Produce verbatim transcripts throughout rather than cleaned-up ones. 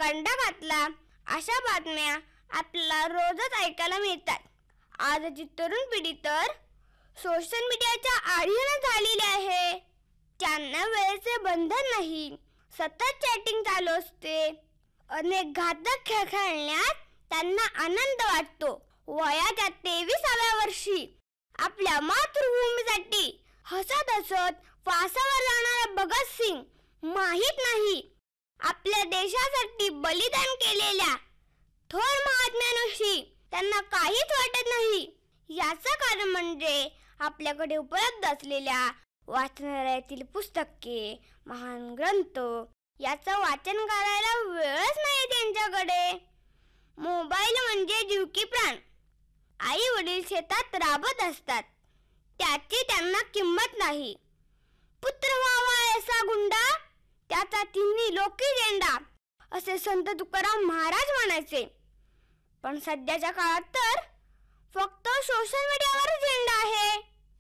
गंडा घातला अशा बातम्या आपल्याला रोजच ऐकायला मिळतात. आजची तरुण पिढी तर सोशल मीडियाच्या आडीनं झालेली आहे. त्यांना वेळेचे बंधन नाही, सतत चॅटिंग चालू असते. अनेक घातक खेळ खेळण्यात त्यांना आनंद वाटतो. वयाच्या तेविसाव्या वर्षी आपल्या मातृभूमीसाठी हसत हसत फासावर जाणारा भगतसिंग माहीत नाही आपल्या देशासाठी बलिदान केलेल्या थोर महात्म्याविषयी त्यांना काहीच वाटत नाही. याचं कारण म्हणजे आपल्याकडे उपलब्ध असलेल्या वाचनालयातील पुस्तके, महान ग्रंथ याचं वाचन करायला वेळच नाही त्यांच्याकडे. मोबाईल म्हणजे जीव की प्राण. आई वडील शेतात राबत असतात, त्याची त्यांना किंमत नाही. पुत्र व्हावा ऐसा गुंडा, त्याचा तिन्ही लोकी झेंडा असे संत तुकाराम महाराज म्हणायचे. पण सध्याच्या काळात तर फक्त सोशल मीडियावर झेंडा आहे.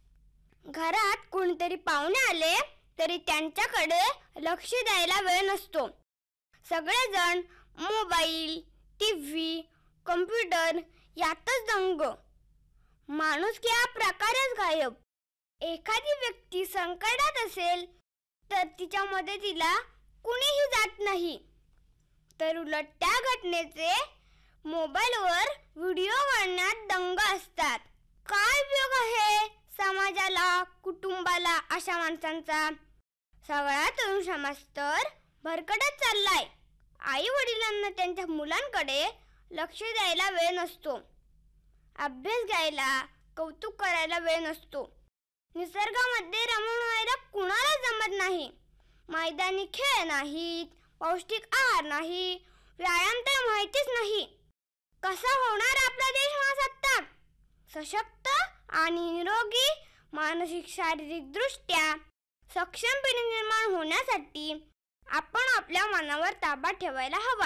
घरात कोणतरी पाहुणे आले तरी त्यांच्याकडे लक्ष द्यायला वेळ नसतो. सगळेजण मोबाईल, टीव्ही, कम्प्युटर यातच दंग. माणुसकी हा प्रकारच गायब. एखादी व्यक्ती संकटात असेल तर तिच्या मदतीला कुणीही जात नाही, तर उलट त्या घटनेचे मोबाईलवर व्हिडिओ बनवण्यात दंग असतात. काय उपयोग आहे समाजाला, कुटुंबाला अशा माणसांचा? सगळा तरुण समाज तर भरकटत चाललाय. आई वडिलांना त्यांच्या मुलांकडे लक्ष द्यायला वेळ नसतो. अभ्यास घ्यायला, कौतुक करायला वेळ नसतो. निसर्गामध्ये रमून व्हायला कुणाला जमत नाही. मैदानी खेळ नाहीत, पौष्टिक आहार नाही, व्यायाम तर माहितीच नाही. कसा होणार आपला देश महासत्ताक? सशक्त आणि निरोगी, मानसिक शारीरिक दृष्ट्या सक्षम पिढी निर्माण होण्यासाठी आपण आपल्या मनावर ताबा ठेवायला हवा.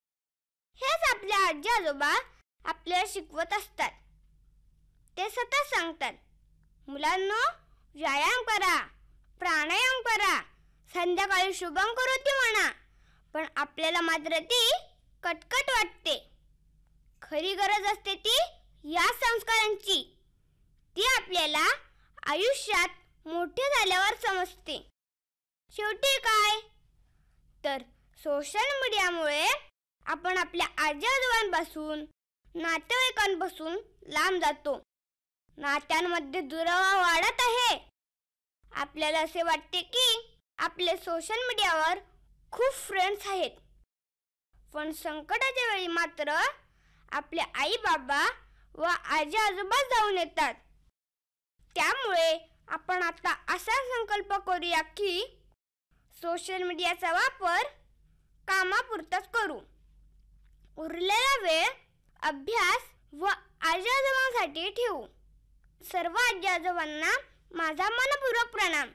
हेच आपल्या आजी आजोबा आपल्याला शिकवत असतात. ते सतत सांगतात, मुलांनो व्यायाम करा, प्राणायाम करा, संध्याकाळी शुभम करोती म्हणा. पण आपल्याला मात्र ती कटकट वाटते. खरी गरज असते ती या संस्कारांची. ती आपल्याला आयुष्यात मोठे झाल्यावर समजते. शेवटी काय तर सोशल मीडियामुळे आपण आपल्या आजी आजोबांपासून, नातेवाईकांपासून लांब जातो. नात्यांमध्ये दुरावा वाढत आहे. आपल्याला असे वाटते की आपले सोशल मीडियावर खूप फ्रेंड्स आहेत, पण संकटाच्या वेळी मात्र आपले आई बाबा व आजी आजोबा जाऊन येतात. त्यामुळे आपण आता असा संकल्प करूया की सोशल मीडियाचा वापर कामापुरताच करू. उरलेला वेळ अभ्यास व आजी आजोबांसाठी ठेवू. सर्व आजी आजोबांना माझा मनपूर्वक प्रणाम.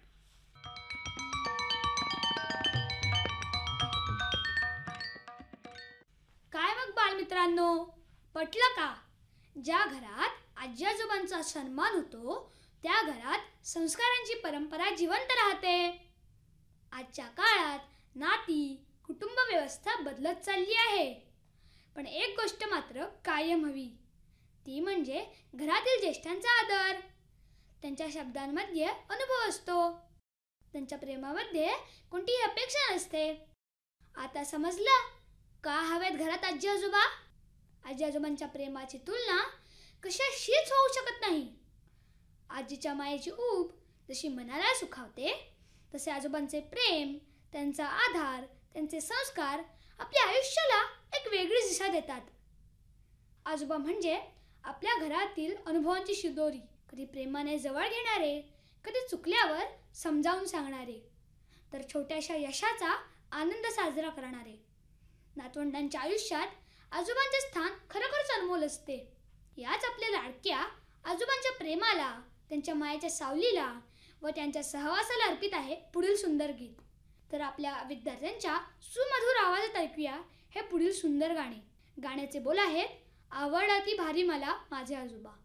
काय मग बालमित्रांनो, पटलं का? ज्या घरात आजी आजोबांचा सन्मान होतो त्या घरात संस्कारांची परंपरा जिवंत राहते. आजच्या काळात नाती, कुटुंब व्यवस्था बदलत चालली आहे. पण एक गोष्ट मात्र कायम हवी, ती म्हणजे घरातील ज्येष्ठांचा आदर. त्यांच्या शब्दांमध्ये अनुभव असतो, त्यांच्या प्रेमामध्ये कोणतीही अपेक्षा नसते. आता समजलं का हवेत घरात आजी आजोबा? आजी आजोबांच्या प्रेमाची तुलना कशाशीच होऊ शकत नाही. आजीच्या मायेची ऊब जशी मनाला सुखावते, तसे आजोबांचे प्रेम, त्यांचा आधार, त्यांचे संस्कार आपल्या आयुष्याला एक वेगळी दिशा देतात. आजोबा म्हणजे आपल्या घरातील अनुभवांची शिदोरी, कधी प्रेमाने जवळ घेणारे, कधी चुकल्यावर समजावून सांगणारे, तर छोट्याशा यशाचा आनंद साजरा करणारे. नातवंडांच्या आयुष्यात आजोबांचे स्थान खरोखरच अनमोल असते. याच आपल्या लाडक्या आजोबांच्या प्रेमाला, त्यांच्या मायेच्या सावलीला व त्यांच्या सहवासाला अर्पित आहे पुढील सुंदर गीत. तर आपल्या विद्यार्थ्यांच्या सुमधुर आवाजात ऐकूया हे पुढील सुंदर गाणे. गाण्याचे बोल आहेत, आवडती भारी मला माझे आजोबा.